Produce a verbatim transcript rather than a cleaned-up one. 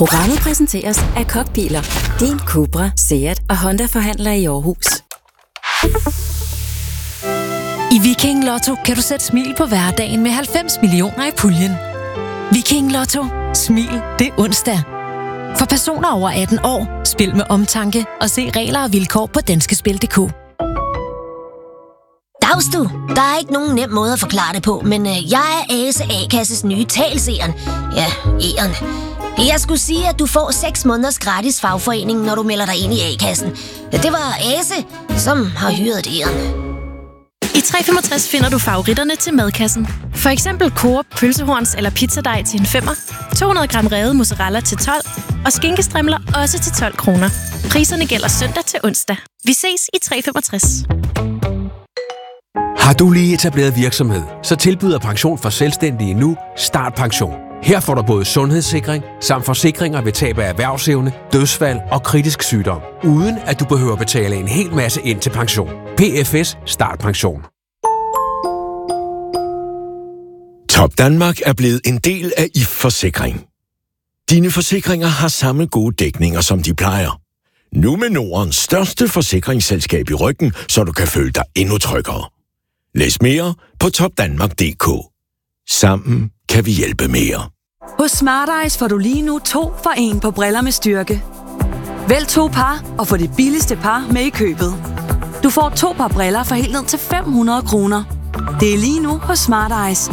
Programmet præsenteres af Kokbiler, din Cupra, Seat og Honda-forhandler i Aarhus. I Viking Lotto kan du sætte smil på hverdagen med halvfems millioner i puljen. Viking Lotto. Smil, det er onsdag. For personer over atten år, spil med omtanke og se regler og vilkår på danskespil punktum d k. Dags du. Der er ikke nogen nem måde at forklare det på, men øh, jeg er Ase A-kasses nye talseren. Ja, E'eren. Jeg skulle sige, at du får seks måneders gratis fagforening, når du melder dig ind i A-kassen. Det var Ase, som har hyret E'eren. I tre komma femogtres finder du favoritterne til madkassen. For eksempel Coop pølsehorns eller pizzadej til en femmer, to hundrede gram revet mozzarella til tolv og skinkestrimler også til tolv kroner. Priserne gælder søndag til onsdag. Vi ses i tre komma femogtres. Har du lige etableret virksomhed, så tilbyder Pension for Selvstændige nu startpension. Her får du både sundhedssikring samt forsikringer ved tab af erhvervsevne, dødsfald og kritisk sygdom, uden at du behøver betale en hel masse ind til pension. P F S Startpension. Top Danmark er blevet en del af I F Forsikring. Dine forsikringer har samme gode dækninger, som de plejer. Nu med Nordens største forsikringsselskab i ryggen, så du kan føle dig endnu tryggere. Læs mere på top danmark punktum d k. Sammen kan vi hjælpe mere. Hos Smart Eyes får du lige nu to for en på briller med styrke. Vælg to par og få det billigste par med i købet. Du får to par briller for helt ned til fem hundrede kroner. Det er lige nu hos Smart Eyes.